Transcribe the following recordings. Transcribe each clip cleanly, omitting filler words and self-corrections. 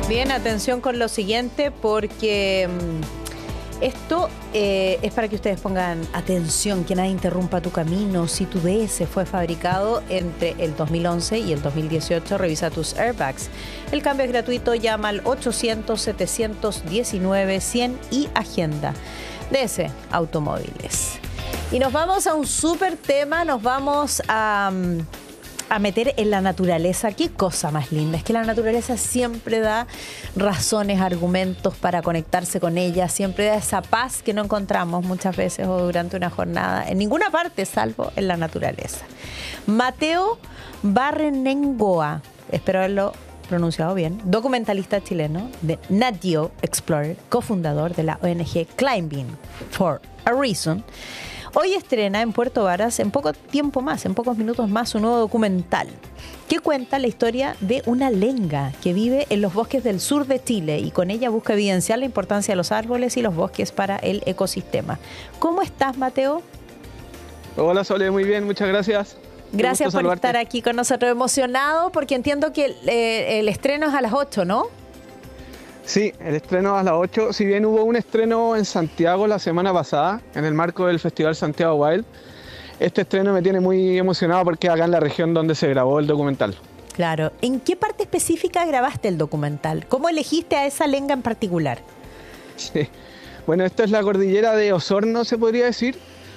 Bien, atención con lo siguiente porque esto es para que ustedes pongan atención, que nadie interrumpa tu camino. Si tu DS fue fabricado entre el 2011 y el 2018, revisa tus airbags. El cambio es gratuito, llama al 800-719-100 y agenda. DS Automóviles. Y nos vamos a un súper tema, nos vamos a meter en la naturaleza. Qué cosa más linda, es que la naturaleza siempre da razones, argumentos para conectarse con ella, siempre da esa paz que no encontramos muchas veces o durante una jornada en ninguna parte salvo en la naturaleza. Mateo Barrenengoa, espero haberlo pronunciado bien, documentalista chileno de Nat Geo Explorer, cofundador de la ONG Climbing for a Reason, hoy estrena en Puerto Varas, en poco tiempo más, en pocos minutos más, un nuevo documental que cuenta la historia de una lenga que vive en los bosques del sur de Chile y con ella busca evidenciar la importancia de los árboles y los bosques para el ecosistema. ¿Cómo estás, Mateo? Hola, Sole, muy bien, muchas gracias. Gracias por estar aquí con nosotros. Emocionado porque entiendo que el estreno es a las 8, ¿no? Sí, el estreno a las 8. Si bien hubo un estreno en Santiago la semana pasada, en el marco del Festival Santiago Wild, este estreno me tiene muy emocionado porque es acá en la región donde se grabó el documental. Claro. ¿En qué parte específica grabaste el documental? ¿Cómo elegiste a esa lenga en particular? Sí. Bueno, esta es la cordillera de Osorno, se podría decir,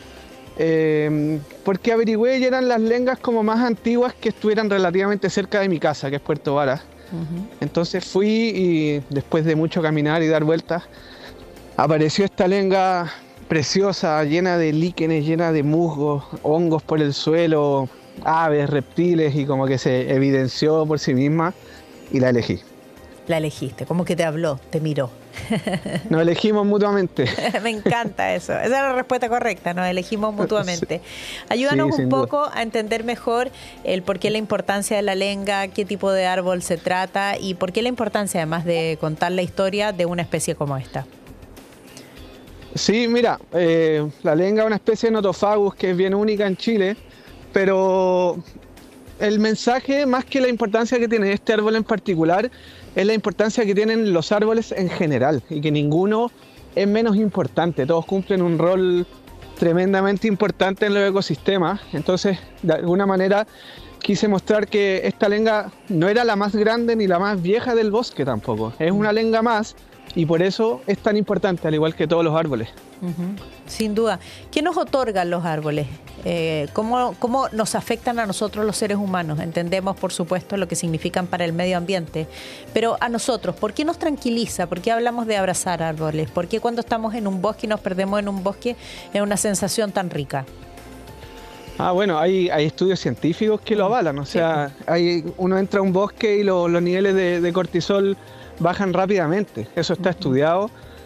porque averigüé y eran las lengas como más antiguas que estuvieran relativamente cerca de mi casa, que es Puerto Varas. Entonces fui y después de mucho caminar y dar vueltas, apareció esta lenga preciosa, llena de líquenes, llena de musgos, hongos por el suelo, aves, reptiles, y como que se evidenció por sí misma y la elegí. La elegiste, como que te habló, te miró. Nos elegimos mutuamente. Me encanta eso. Esa es la respuesta correcta, nos elegimos mutuamente. Ayúdanos un poco a entender mejor el por qué la importancia de la lenga, qué tipo de árbol se trata y por qué la importancia además de contar la historia de una especie como esta. Sí, mira, la lenga es una especie de Nothofagus que es bien única en Chile, pero el mensaje, más que la importancia que tiene este árbol en particular, es la importancia que tienen los árboles en general y que ninguno es menos importante. Todos cumplen un rol tremendamente importante en los ecosistemas. Entonces, de alguna manera, quise mostrar que esta lenga no era la más grande ni la más vieja del bosque tampoco. Es una lenga más y por eso es tan importante, al igual que todos los árboles. Sin duda. ¿Qué nos otorgan los árboles? ¿Cómo nos afectan a nosotros los seres humanos? Entendemos, por supuesto, lo que significan para el medio ambiente, pero a nosotros, ¿por qué nos tranquiliza? ¿Por qué hablamos de abrazar árboles? ¿Por qué cuando estamos en un bosque y nos perdemos en un bosque es una sensación tan rica? Bueno, hay estudios científicos que lo avalan. O sea, uno entra a un bosque y los niveles de cortisol bajan rápidamente. Eso está estudiado.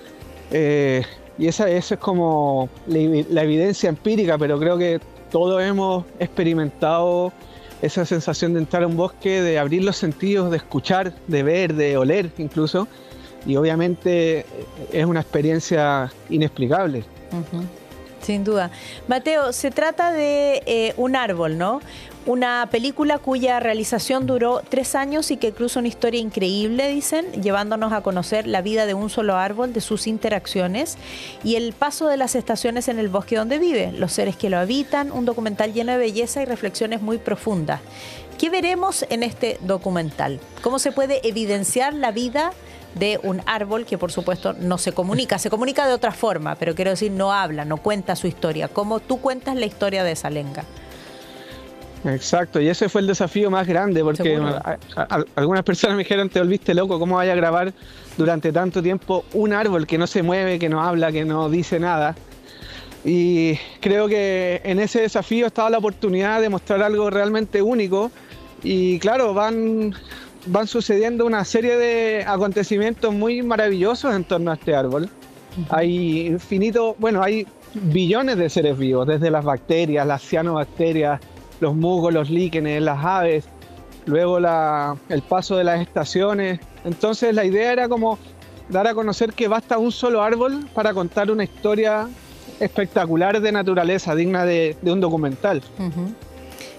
Y esa es como la evidencia empírica, pero creo que todos hemos experimentado esa sensación de entrar a un bosque, de abrir los sentidos, de escuchar, de ver, de oler incluso. Y obviamente es una experiencia inexplicable. Sin duda. Mateo, se trata de un árbol, ¿no? Una película cuya realización duró 3 años y que cruza una historia increíble, dicen, llevándonos a conocer la vida de un solo árbol, de sus interacciones y el paso de las estaciones en el bosque donde vive, los seres que lo habitan, un documental lleno de belleza y reflexiones muy profundas. ¿Qué veremos en este documental? ¿Cómo se puede evidenciar la vida de un árbol que, por supuesto, no se comunica de otra forma, pero quiero decir, no habla, no cuenta su historia? ¿Cómo tú cuentas la historia de esa lenga? Exacto, y ese fue el desafío más grande, porque algunas personas me dijeron, te volviste loco, ¿cómo vaya a grabar durante tanto tiempo un árbol que no se mueve, que no habla, que no dice nada? Y creo que en ese desafío estaba la oportunidad de mostrar algo realmente único, y claro, van sucediendo una serie de acontecimientos muy maravillosos en torno a este árbol. Hay hay billones de seres vivos, desde las bacterias, las cianobacterias, los musgos, los líquenes, las aves, luego el paso de las estaciones. Entonces la idea era como dar a conocer que basta un solo árbol para contar una historia espectacular de naturaleza, digna de un documental.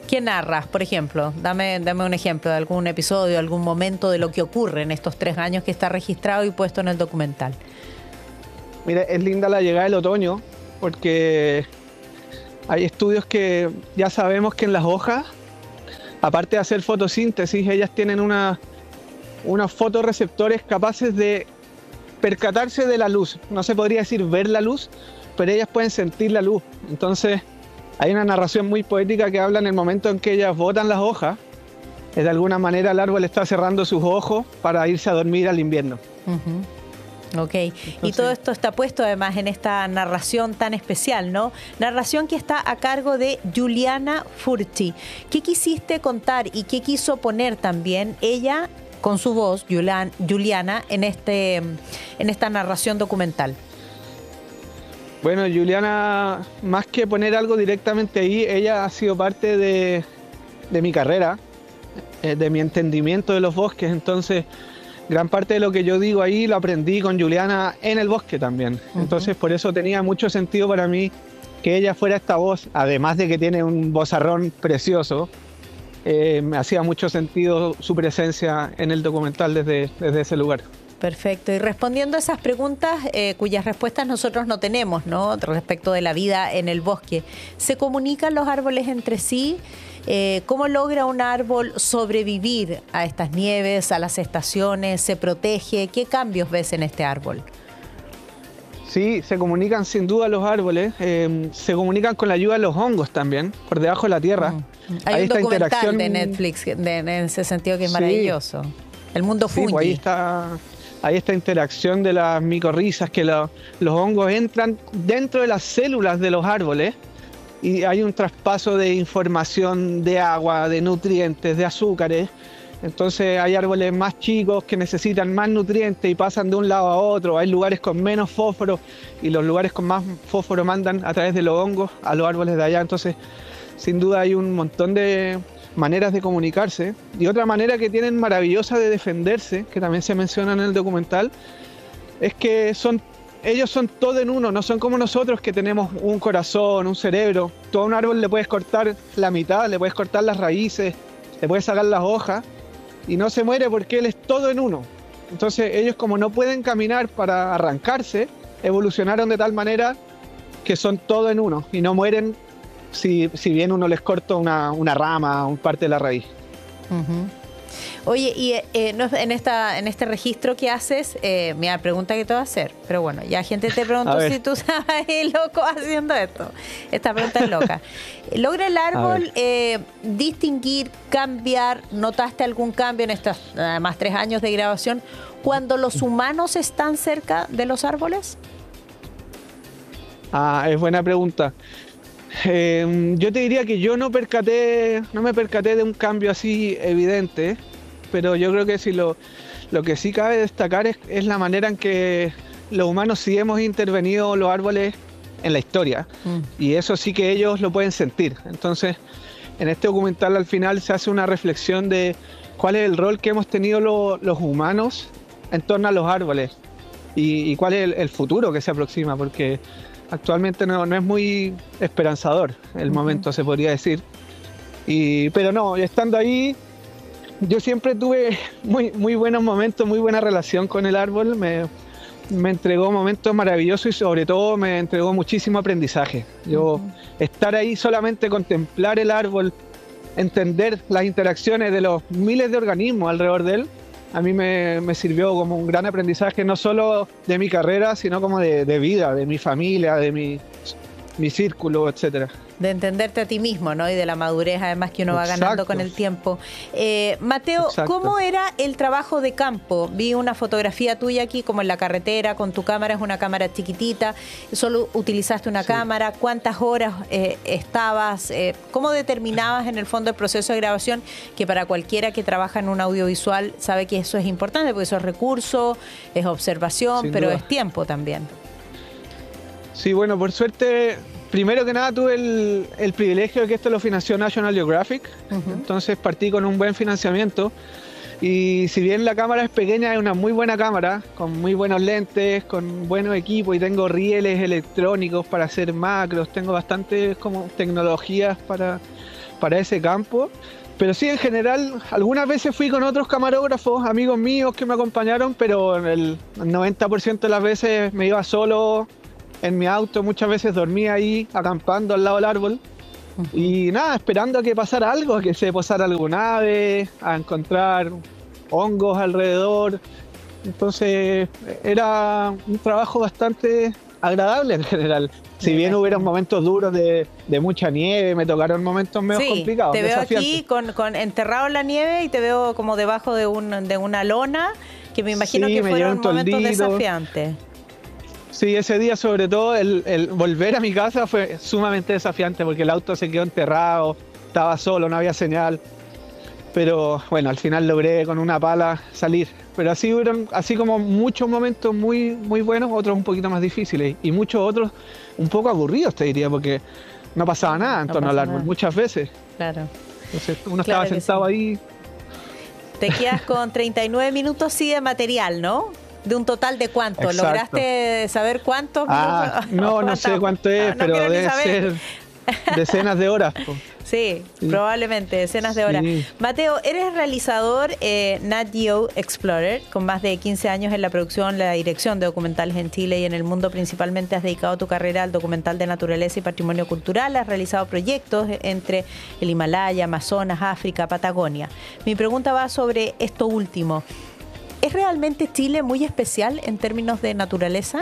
¿Qué narras, por ejemplo? Dame un ejemplo de algún episodio, algún momento de lo que ocurre en estos 3 años que está registrado y puesto en el documental. Mira, es linda la llegada del otoño porque hay estudios que ya sabemos que en las hojas, aparte de hacer fotosíntesis, ellas tienen unos fotorreceptores capaces de percatarse de la luz. No se podría decir ver la luz, pero ellas pueden sentir la luz. Entonces, hay una narración muy poética que habla en el momento en que ellas botan las hojas. De alguna manera el árbol está cerrando sus ojos para irse a dormir al invierno. Ok, y todo esto está puesto además en esta narración tan especial, ¿no? Narración que está a cargo de Juliana Furti. ¿Qué quisiste contar y qué quiso poner también ella con su voz, Juliana, en esta narración documental? Bueno, Juliana, más que poner algo directamente ahí, ella ha sido parte de mi carrera, de mi entendimiento de los bosques. Entonces, gran parte de lo que yo digo ahí lo aprendí con Juliana en el bosque también. Entonces, por eso tenía mucho sentido para mí que ella fuera esta voz, además de que tiene un vozarrón precioso. Me hacía mucho sentido su presencia en el documental desde ese lugar. Perfecto. Y respondiendo a esas preguntas cuyas respuestas nosotros no tenemos, ¿no? Respecto de la vida en el bosque, ¿se comunican los árboles entre sí? ¿Cómo logra un árbol sobrevivir a estas nieves, a las estaciones? ¿Se protege? ¿Qué cambios ves en este árbol? Sí, se comunican sin duda los árboles, se comunican con la ayuda de los hongos también, por debajo de la tierra. Hay un documental de Netflix en ese sentido que es maravilloso. El mundo fungi. Pues hay esta interacción de las micorrizas, que los hongos entran dentro de las células de los árboles y hay un traspaso de información de agua, de nutrientes, de azúcares. Entonces hay árboles más chicos que necesitan más nutrientes y pasan de un lado a otro. Hay lugares con menos fósforo y los lugares con más fósforo mandan a través de los hongos a los árboles de allá. Entonces, sin duda hay un montón de maneras de comunicarse. Y otra manera que tienen maravillosa de defenderse, que también se menciona en el documental, es que ellos son todo en uno, no son como nosotros que tenemos un corazón, un cerebro. Tú a un árbol le puedes cortar la mitad, le puedes cortar las raíces, le puedes sacar las hojas y no se muere porque él es todo en uno. Entonces ellos, como no pueden caminar para arrancarse, evolucionaron de tal manera que son todo en uno y no mueren si bien uno les corta una rama, un parte de la raíz. Oye, y en este registro que haces, mira, pregunta que te voy a hacer, pero bueno, ya gente te preguntó si tú sabes, loco, haciendo esto. Esta pregunta es loca. ¿Logra el árbol distinguir, cambiar? ¿Notaste algún cambio en estos más 3 años de grabación cuando los humanos están cerca de los árboles? Es buena pregunta. Yo te diría que yo no me percaté de un cambio así evidente, pero yo creo que lo que sí cabe destacar es la manera en que los humanos sí hemos intervenido los árboles en la historia, y eso sí que ellos lo pueden sentir. Entonces, en este documental al final se hace una reflexión de cuál es el rol que hemos tenido los humanos en torno a los árboles y cuál es el futuro que se aproxima, porque actualmente no es muy esperanzador el momento, se podría decir. Pero no, estando ahí, yo siempre tuve muy buenos momentos, muy buena relación con el árbol. Me entregó momentos maravillosos y sobre todo me entregó muchísimo aprendizaje. Estar ahí, solamente contemplar el árbol, entender las interacciones de los miles de organismos alrededor de él, a mí me sirvió como un gran aprendizaje, no solo de mi carrera, sino como de vida, de mi familia, de mi círculo, etcétera. De entenderte a ti mismo, ¿no? Y de la madurez además que uno va ganando con el tiempo. Mateo, ¿cómo era el trabajo de campo? Vi una fotografía tuya aquí como en la carretera con tu cámara, es una cámara chiquitita, solo utilizaste una cámara, ¿cuántas horas estabas? ¿Cómo determinabas en el fondo el proceso de grabación? Que para cualquiera que trabaja en un audiovisual sabe que eso es importante, porque eso es recurso, es observación, sin pero duda. Es tiempo también. Sí, bueno, por suerte, primero que nada tuve el privilegio de que esto lo financió National Geographic, entonces partí con un buen financiamiento, y si bien la cámara es pequeña, es una muy buena cámara, con muy buenos lentes, con buenos equipos, y tengo rieles electrónicos para hacer macros, tengo bastantes como tecnologías para para ese campo. Pero sí, en general, algunas veces fui con otros camarógrafos, amigos míos que me acompañaron, pero el 90% de las veces me iba solo en mi auto, muchas veces dormía ahí, acampando al lado del árbol. Y nada, esperando a que pasara algo, a que se posara alguna ave, a encontrar hongos alrededor. Entonces era un trabajo bastante agradable en general. Si bien hubieron momentos duros de mucha nieve, me tocaron momentos medio complicados. Te veo aquí con enterrado en la nieve y te veo como debajo de una lona, que me imagino que fueron momentos desafiantes. Sí, ese día sobre todo el volver a mi casa fue sumamente desafiante porque el auto se quedó enterrado, estaba solo, no había señal. Pero bueno, al final logré con una pala salir. Pero así como muchos momentos muy, muy buenos, otros un poquito más difíciles. Y muchos otros un poco aburridos, te diría, porque no pasaba nada en torno al árbol, muchas veces. Claro. Entonces uno estaba sentado ahí. Te quedas con 39 minutos sí de material, ¿no? ¿De un total de cuánto? Exacto. ¿Lograste saber cuántos minutos? No sé cuánto es, pero debe ser decenas de horas. Sí, probablemente decenas de horas. Sí. Mateo, eres realizador Nat Geo Explorer, con más de 15 años en la producción, la dirección de documentales en Chile y en el mundo. Principalmente has dedicado tu carrera al documental de naturaleza y patrimonio cultural. Has realizado proyectos entre el Himalaya, Amazonas, África, Patagonia. Mi pregunta va sobre esto último. ¿Es realmente Chile muy especial en términos de naturaleza?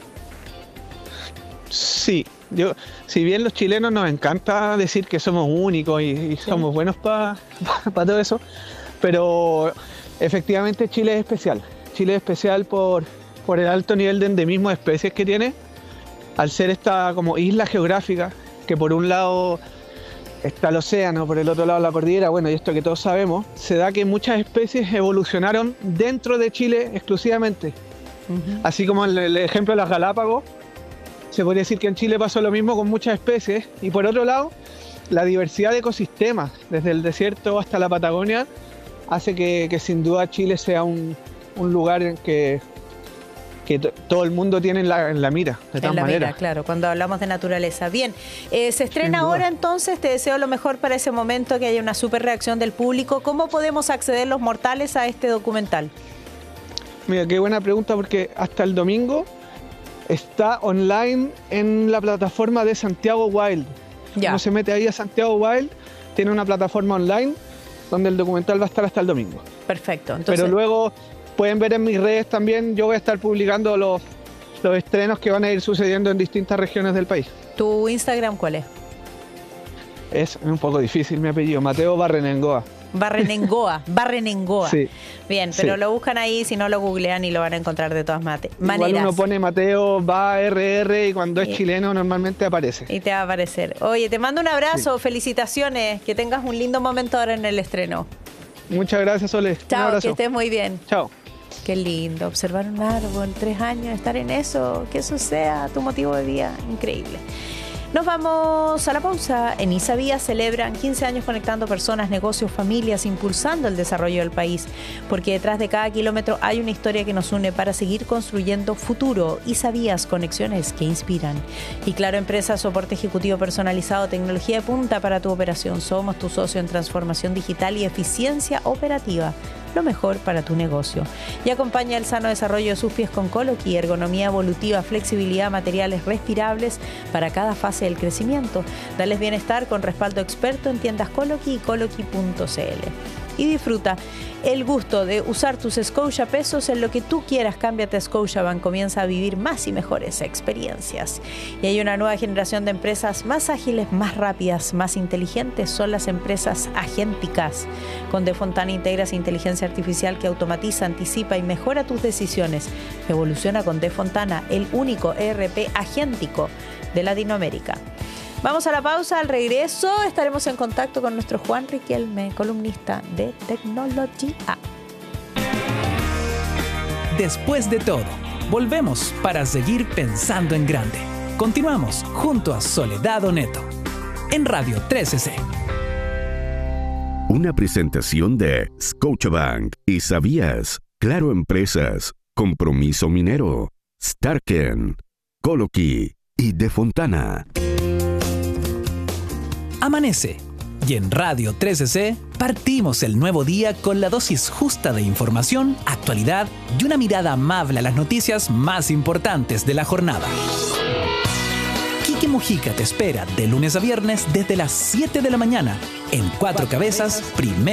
Sí. Si bien los chilenos nos encanta decir que somos únicos y somos buenos para todo eso, pero efectivamente Chile es especial. Chile es especial por el alto nivel de endemismo de especies que tiene, al ser esta como isla geográfica, que por un lado está el océano, por el otro lado la cordillera, bueno, y esto que todos sabemos, se da que muchas especies evolucionaron dentro de Chile exclusivamente. Así como el ejemplo de las Galápagos, se podría decir que en Chile pasó lo mismo con muchas especies. Y por otro lado, la diversidad de ecosistemas, desde el desierto hasta la Patagonia, hace que sin duda Chile sea un lugar en que todo el mundo tiene en la mira, de todas maneras. Mira, claro, cuando hablamos de naturaleza. Bien, se estrena ahora entonces, te deseo lo mejor para ese momento, que haya una súper reacción del público. ¿Cómo podemos acceder los mortales a este documental? Mira, qué buena pregunta, porque hasta el domingo está online en la plataforma de Santiago Wild. Uno se mete ahí a Santiago Wild, tiene una plataforma online donde el documental va a estar hasta el domingo. Perfecto. Entonces, pero luego pueden ver en mis redes también, yo voy a estar publicando los estrenos que van a ir sucediendo en distintas regiones del país. ¿Tu Instagram cuál es? Es un poco difícil mi apellido, Mateo Barrenengoa. Barrenengoa. Sí. Bien, pero lo buscan ahí, si no lo googlean y lo van a encontrar de todas maneras. Igual uno pone Mateo va RR y cuando es chileno normalmente aparece. Y te va a aparecer. Oye, te mando un abrazo, felicitaciones, que tengas un lindo momento ahora en el estreno. Muchas gracias, Sole. Chao, que estés muy bien. Chao. Qué lindo, observar un árbol, 3 años, estar en eso, que eso sea tu motivo de vida, increíble. Nos vamos a la pausa. En Isavía celebran 15 años conectando personas, negocios, familias, impulsando el desarrollo del país. Porque detrás de cada kilómetro hay una historia que nos une para seguir construyendo futuro. Isavías, conexiones que inspiran. Y Claro Empresas, soporte ejecutivo personalizado, tecnología de punta para tu operación. Somos tu socio en transformación digital y eficiencia operativa. Lo mejor para tu negocio. Y acompaña el sano desarrollo de sus pies con Coloqui, ergonomía evolutiva, flexibilidad, materiales respirables para cada fase del crecimiento. Dales bienestar con respaldo experto en tiendas Coloqui y coloqui.cl. Y disfruta el gusto de usar tus Scotia pesos en lo que tú quieras. Cámbiate a Scotiabank, comienza a vivir más y mejores experiencias. Y hay una nueva generación de empresas más ágiles, más rápidas, más inteligentes. Son las empresas agénticas. Con De Fontana integras inteligencia artificial que automatiza, anticipa y mejora tus decisiones. Evoluciona con De Fontana, el único ERP agéntico de Latinoamérica. Vamos a la pausa, al regreso estaremos en contacto con nuestro Juan Riquelme, columnista de Tecnología. Después de todo, volvemos para seguir pensando en grande. Continuamos junto a Soledad Oneto, en Radio 13C. Una presentación de Scotiabank y ¿sabías? Claro Empresas, Compromiso Minero, Starken, Coloqui y De Fontana. Amanece, Y en Radio 13C partimos el nuevo día con la dosis justa de información, actualidad y una mirada amable a las noticias más importantes de la jornada. Quique Mujica te espera de lunes a viernes desde las 7 de la mañana en Cuatro Cabezas, primer